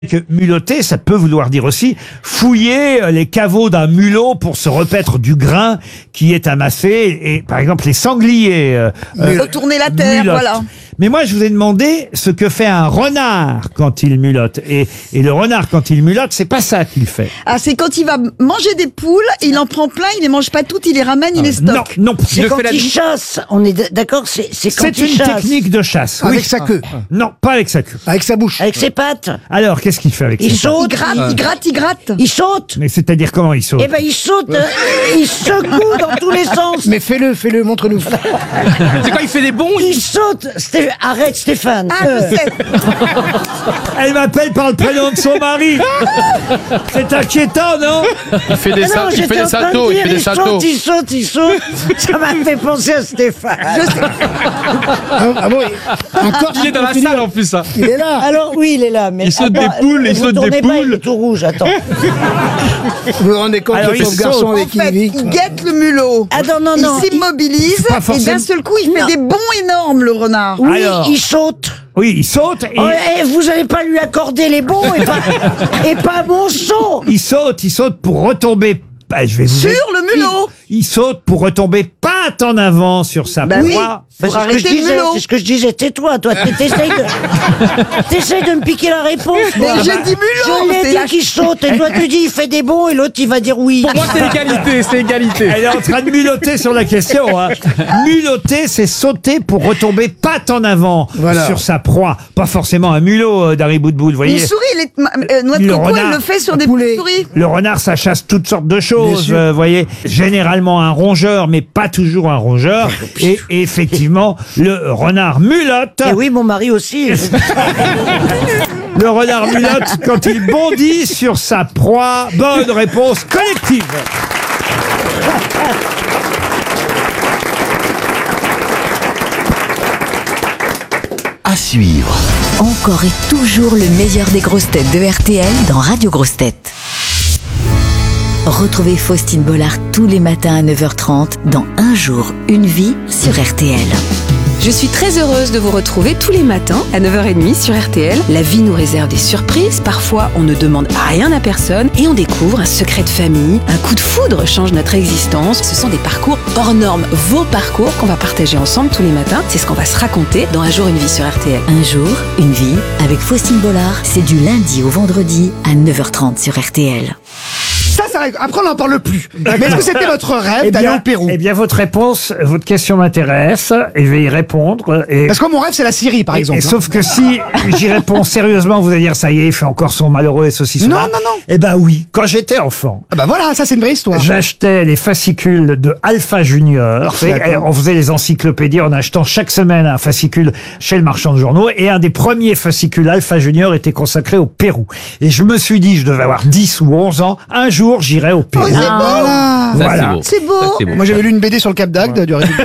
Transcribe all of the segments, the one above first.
Que mulotter, ça peut vouloir dire aussi fouiller les caveaux d'un mulot pour se repaître du grain qui est amassé. Et par exemple, les sangliers retourner la terre, mulottent. voilà. Mais moi, je vous ai demandé ce que fait un renard quand il mulotte. Et le renard, quand il mulotte, c'est pas ça qu'il fait. Ah, c'est quand il va manger des poules, il en prend plein, il les mange pas toutes, il les ramène, il les stocke. Non, C'est quand il chasse, on est d'accord, c'est quand c'est il une chasse. technique de chasse. Avec sa queue. Non, pas avec sa queue. Avec sa bouche. Avec ses pattes. Alors, qu'est-ce qu'il fait avec Il ses pattes? saute. Il gratte, il gratte, il gratte. Il saute. Mais c'est-à-dire comment il saute? Eh ben il saute, il secoue dans tous les sens. Mais fais-le, montre-nous. C'est quand il fait des bonds. Il saute. Arrête Stéphane. Ah, je sais. Elle m'appelle par le prénom de son mari. C'est inquiétant, non? Il fait des, Ah non, il j'étais fait en des train de saltos. Il dire, fait des saltos. il saute. Ça m'a fait penser à Stéphane. Ah bon, encore Il est dans la salle en plus. Hein. Il est là. Alors oui, il est là. Mais Il saute attends, des poules, il vous saute des tournez pas, poules. il est tout rouge, attends. Vous vous rendez compte, Alors, le il pauvre garçon saute. En avec qui il fait, vit. il guette le mulot. Ah non, Il non. s'immobilise pas et forcément- d'un seul coup, il fait Non. des bonds énormes, le renard. Oui, Alors. il saute. Oui, il saute et... Oh, vous n'allez pas lui accorder les bons et pas mon saut. Il saute pour retomber. Bah, je vais vous Sur aider. le mulot. Il saute pour retomber patte en avant sur sa Bah oui. proie. Pour C'est ce que je arrêter le disais, mulot. c'est ce que je disais. Tais-toi, toi. T'essayes de me piquer la réponse. Mais moi. j'ai dit mulot, Je c'est l'ai la- dit qu'il saute. Et toi, tu dis il fait des bons et l'autre, il va dire oui. Pour moi, c'est égalité. C'est égalité. Elle est en train de mulotter sur la question. Hein. Mulotter, c'est sauter pour retomber patte en avant Voilà. sur sa proie. Pas forcément un mulot d'Harry Boudboul, vous voyez. Une souris, noix de Le coco, renard. il le fait sur des poulet. souris. Le renard, ça chasse toutes sortes de Bien choses, sûr. vous voyez. Généralement un rongeur, mais pas toujours un rongeur. Et effectivement, le renard mulotte. Et oui, mon mari aussi. Le renard mulotte quand il bondit sur sa proie. Bonne réponse collective. À suivre. Encore et toujours le meilleur des grosses têtes de RTL dans Radio Grosses Têtes. Retrouvez Faustine Bollard tous les matins à 9h30 dans Un jour, une vie sur RTL. Je suis très heureuse de vous retrouver tous les matins à 9h30 sur RTL. La vie nous réserve des surprises. Parfois, on ne demande rien à personne et on découvre un secret de famille. Un coup de foudre change notre existence. Ce sont des parcours hors normes. Vos parcours qu'on va partager ensemble tous les matins. C'est ce qu'on va se raconter dans Un jour, une vie sur RTL. Un jour, une vie avec Faustine Bollard, c'est du lundi au vendredi à 9h30 sur RTL. Ça règle. Après, on n'en parle plus. Mais est-ce que c'était votre rêve d'aller au Pérou? Eh bien, votre réponse, votre question m'intéresse et je vais y répondre. Et, Parce que mon rêve, c'est la Syrie, par exemple. et sauf que si j'y réponds sérieusement, vous allez dire ça y est, il fait encore son malheureux et ceci, cela. Non. Eh ben oui, quand j'étais enfant, Ah bah voilà, ça c'est une vraie histoire. j'achetais les fascicules de Alpha Junior. Vous savez, D'accord. on faisait les encyclopédies en achetant chaque semaine un fascicule chez le marchand de journaux. Et un des premiers fascicules Alpha Junior était consacré au Pérou. Et je me suis dit, je devais avoir 10 ou 11 ans, un jour j'irai au Pérou. Oh, c'est beau. Voilà. Ça, Voilà. C'est beau. Ça, c'est beau. Moi j'avais lu une BD sur le Cap d'Agde du résultat.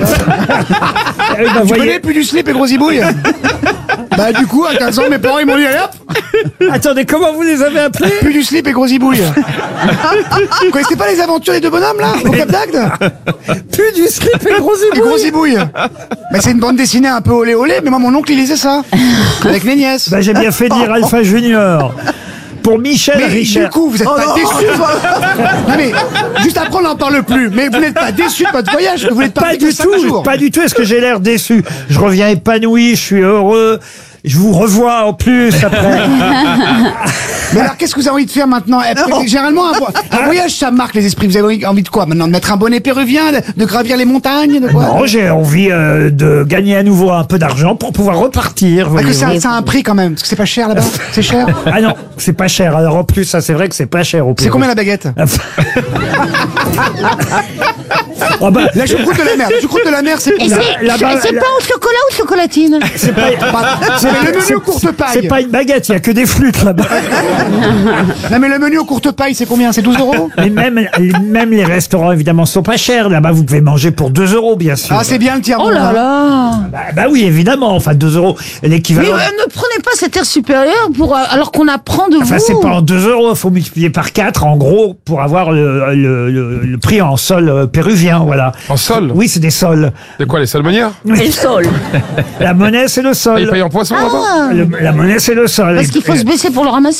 Eh ben, Tu voyez- connais plus du slip et gros zibouille. Bah du coup, à 15 ans, mes parents ils m'ont dit allez hop, Attendez, comment vous les avez appelés? plus du slip et gros zibouille. Vous connaissez pas les aventures des deux bonhommes là, au Cap d'Agde? Plus du slip et gros Et gros zibouille. Bah c'est une bande dessinée un peu olé olé, mais moi mon oncle il lisait ça. Avec mes nièces. Ben, j'ai bien fait dire Alpha Junior. Pour Michel Mais Richard. du coup, vous êtes pas déçus. Non mais, juste après on n'en parle plus. Mais vous n'êtes pas déçus de votre voyage, que vous n'êtes Pas pas du tout, pas du tout. Est-ce que j'ai l'air déçu? Je reviens épanoui, je suis heureux. Je vous revois en plus après. Mais alors, qu'est-ce que vous avez envie de faire maintenant? Généralement, un voyage, ça marque les esprits. Vous avez envie de quoi maintenant? De mettre un bonnet péruvien, de gravir les montagnes, de quoi? Non, j'ai envie de gagner à nouveau un peu d'argent pour pouvoir repartir. Parce que voyez-vous. ça a un prix quand même. Parce que c'est pas cher là-bas. C'est cher. Ah non, c'est pas cher. Alors en plus, ça c'est vrai que c'est pas cher au Pérou. C'est combien la baguette? Oh bah, La choucroute de la mer. La choucroute de la mer, c'est là-bas, là- au chocolat ou chocolatine? c'est pas, C'est le menu aux courtes pailles. c'est pas une baguette, il y a que des flûtes là-bas. Non mais le menu aux courtes pailles, c'est combien? C'est 12 €? Mais même les restaurants évidemment sont pas chers. Là-bas, vous pouvez manger pour 2 € bien sûr. Ah, c'est bien le tiers. Oh là là. Bah oui, évidemment. Enfin 2 €, Mais l'équivalent. ne prenez pas cet air supérieur alors qu'on apprend de Enfin, vous. c'est pas en 2 €, il faut multiplier par 4, en gros, pour avoir le prix en sol péruvien, voilà. En sol? Oui, c'est des sols. De quoi, les salmonières? Et le sol. La monnaie, c'est le Ils sol. payent en poisson. Ah, La monnaie, c'est le sol. parce qu'il faut se baisser pour le ramasser.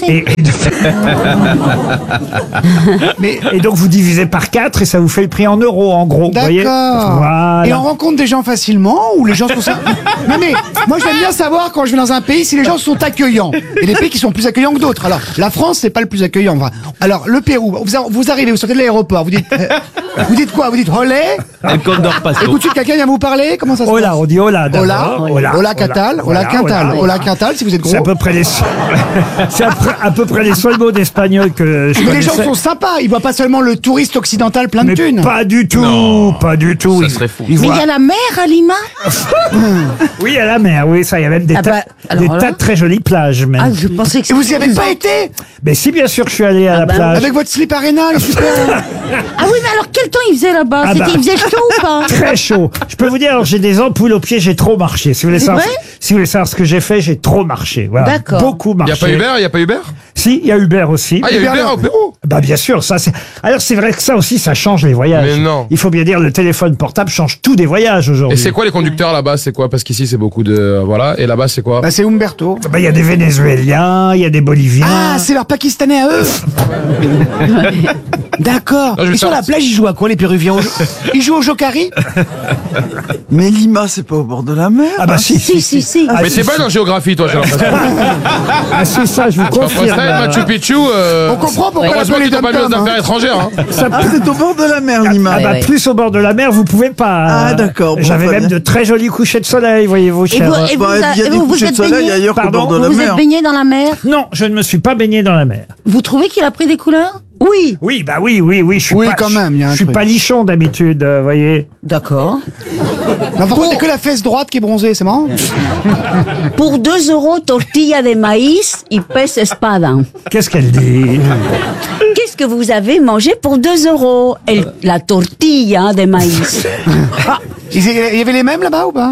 Et donc, vous divisez par 4 et ça vous fait le prix en euros, en gros. Vous voyez. D'accord. Voilà. Et on rencontre des gens facilement ou les gens sont... Non mais, moi j'aime bien savoir quand je vais dans un pays si les gens sont accueillants. Il y a des pays qui sont plus accueillants que d'autres. Alors, la France, c'est pas le plus accueillant. Enfin, alors, le Pérou, vous arrivez, vous sortez de l'aéroport, vous dites quoi? Vous dites olé? El Condor Paso. Et tout de suite, quelqu'un vient vous parler? Comment ça se passe? Hola, on dit hola d'abord. Hola Catal, Hola Quintal, Hola Quintal si vous êtes gros. C'est à peu près les à peu près les seuls mots d'espagnol que je Mais les gens connaissais. sont sympas, ils voient pas seulement le touriste occidental plein de Mais thunes. pas du tout, pas du tout. Ça serait fou. Ils Mais il voient- y a la mer à Lima. Oui, à la mer, oui, ça, il y a même des, Ah bah, alors des là- tas de très jolies plages, même. Ah, je pensais que Et vous y avez pas été? Mais si, bien sûr, je suis allé à la bah, plage. Avec votre slip Arena, les super. Ah oui, mais alors quel temps il faisait là-bas? Ah bah. Il faisait chaud ou pas? Très chaud. Je peux vous dire, alors, j'ai des ampoules aux pieds, j'ai trop marché. Si vous voulez C'est savoir, vrai si vous voulez savoir ce que j'ai fait, j'ai trop marché. Voilà. D'accord. Beaucoup Il marché. y a pas Uber? Si, il y a Uber aussi. Ah, il y a Uber, Uber là. au Pérou? Bah bien sûr, ça c'est. Alors c'est vrai que ça aussi, ça change les voyages. Mais non. Il faut bien dire, le téléphone portable change tout des voyages Et aujourd'hui. c'est quoi les conducteurs là-bas? C'est quoi? Parce qu'ici, c'est beaucoup de. Voilà. Et là-bas, c'est quoi? Bah, c'est Umberto. Bah, il y a des Vénézuéliens, il y a des Boliviens. Ah, c'est leurs Pakistanais à eux. D'accord. Non, je vais Et sur faire- la plage, ils jouent à quoi, les Péruviens? Ils jouent au jokari? Mais Lima, c'est pas au bord de la mer. Ah bah si, Si. Ah, Mais si, t'es pas en géographie, toi, j'ai l'impression. Ah si, ça, je vous Entre confirme. ça et Machu Picchu, On comprend pourquoi heureusement on qu'ils l'appelle t'ont pas mis les aux dom-toms, affaires étrangères, hein. Ah, c'est au bord de la mer, Lima. Ah bah ouais. plus au bord de la mer, vous pouvez pas. Ah, d'accord, bon, J'avais très même bien. de très jolis couchers de soleil, voyez-vous, Et cher. vous, et vous, Bah, il y a des vous couchers de êtes soleil baigné ailleurs qu'au Pardon, bord de la Vous mer. êtes baigné dans la mer? Non, je ne me suis pas baigné dans la mer. Vous trouvez qu'il a pris des couleurs? Oui. Oui, bah oui, je suis Oui, pas. quand même, il y a un Je suis truc. pas lichon d'habitude, voyez. D'accord. Non, par contre, t'as que la fesse droite qui est bronzée, c'est marrant. Pour 2 euros, tortilla de maïs y pez espada. Qu'est-ce qu'elle dit? Qu'est-ce que vous avez mangé pour 2 euros? La tortilla de maïs. Il y avait les mêmes là-bas ou pas?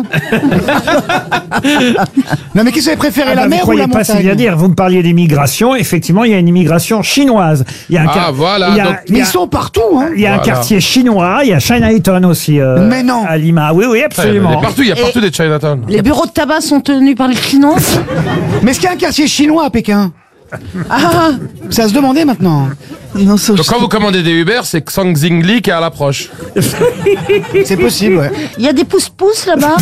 Non, mais qu'est-ce que vous avez préféré, Ah la bah, mer vous ou la croyez pas si montagne? bien dire. Vous me parliez d'immigration. Effectivement, il y a une immigration chinoise. Il y a un Ah, voilà, Il y a, donc- il Mais y a- ils sont partout, hein. il y a un Voilà. quartier chinois. Il y a Chinatown aussi. Mais non. À Lima. Oui, Il y absolument. a partout des Chinatown. Les bureaux de tabac sont tenus par les Chinois? Mais est-ce qu'il y a un quartier chinois à Pékin? Ah, c'est à se demander maintenant. Non, ça, Donc quand vous commandez des Uber, c'est Xang Zingli qui est à l'approche. C'est possible, ouais. Il y a des pousse-pousse là-bas?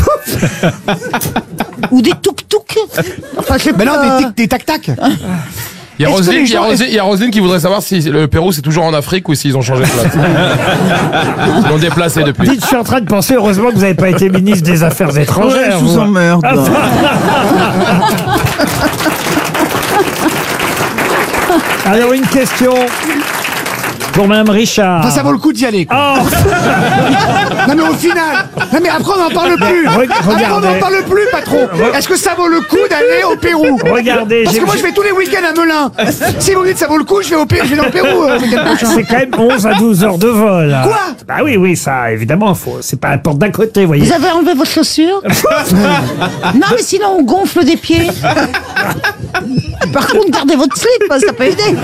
Ou des touk-touk? Enfin, je sais Mais non, pas. des tac-tac. Il y a Est-ce que Roselyne, les gens- il y a Roselyne qui voudrait savoir si le Pérou c'est toujours en Afrique ou s'ils ont changé de place. Ils l'ont déplacé depuis. Dites, je suis en train de penser, heureusement que vous n'avez pas été ministre des Affaires Ouais, étrangères. je vous emmerde. là. Alors, une question pour Mme Richard. Enfin, ça vaut le coup d'y aller, quoi. Oh, Non, mais au final. Non, mais après, on n'en parle plus. Après, on regardez. n'en parle plus, patron. Est-ce que ça vaut le coup d'aller au Pérou? regardez, Parce que moi, je vais tous les week-ends à Melun. Si vous me dites ça vaut le coup, je vais au Pérou, je vais dans le Pérou le week-end prochain. c'est quand même 11 à 12 heures de vol. Quoi? Bah oui, ça, évidemment, c'est pas la porte d'à côté, vous voyez. Vous avez enlevé vos chaussures? Non, mais sinon on gonfle des pieds. Par contre, gardez votre slip, ça peut aider.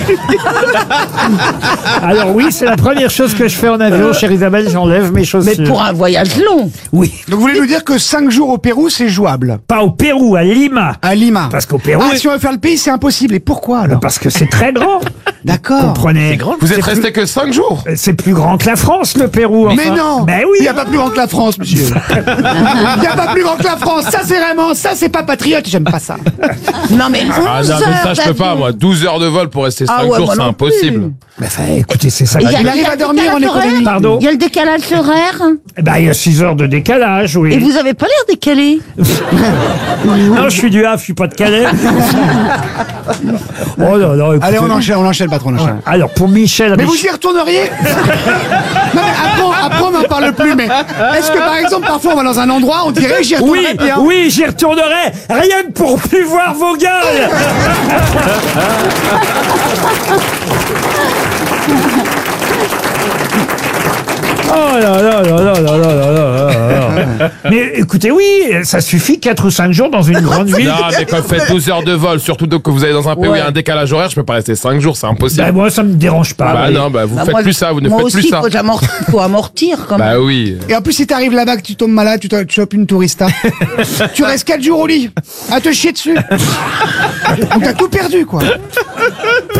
Alors oui, c'est la première chose que je fais en avion, chère Isabelle, j'enlève mes chaussures. Mais pour un voyage long. Oui, Donc, vous voulez nous dire que 5 jours au Pérou, c'est jouable? pas au Pérou, à Lima. À Lima. Parce qu'au Pérou, Ah, si on veut faire le pays, c'est impossible. Et pourquoi, alors? parce que c'est très grand. D'accord. Comprenez. Vous êtes resté que 5 jours. C'est plus grand que la France, le Pérou. Enfin. Mais non! Ben oui. Il n'y a pas plus grand que la France, monsieur. Il n'y a pas plus grand que la France. Ça, c'est pas patriote. J'aime pas ça. Non, mais 11 Ah non, heures mais ça je peux pas d'avion. moi. 12 heures de vol pour rester 5 Ah ouais, jours, moi c'est non impossible. Ben, enfin, écoutez, c'est ça. Et il y a- Il arrive il y a à le dormir en décalage horaire économie. Pardon. Il y a le décalage horaire. Eh ben, il y a 6 heures de décalage, oui. Et vous avez pas l'air décalé. Non, je suis du Havre, je suis pas de Calais. Oh là là, écoutez. Allez, on enchaîne, patron, on enchaîne. Alors, pour Michel... Mais vous y retourneriez? Non, mais après, on n'en parle plus, mais est-ce que, par exemple, parfois, on va dans un endroit, on dirait, j'y Oui, retournerais bien? oui, j'y retournerai, rien que pour plus voir vos gueules. Oh là là là là là là là là là. Mais écoutez, oui, ça suffit 4 ou 5 jours dans une grande ville. Non, mais quand vous faites 12 heures de vol, surtout que vous allez dans un pays où il y a un décalage horaire, je peux pas rester 5 jours, c'est impossible. Bah, moi, ça me dérange pas. Bah oui. non, bah vous Bah, faites moi, plus ça, vous ne moi faites aussi, plus ça. faut amortir quand même. Bah oui. Et en plus, si t'arrives là-bas, que tu tombes malade, tu chopes une tourista, tu restes 4 jours au lit, à te chier dessus. Donc t'as tout perdu, quoi.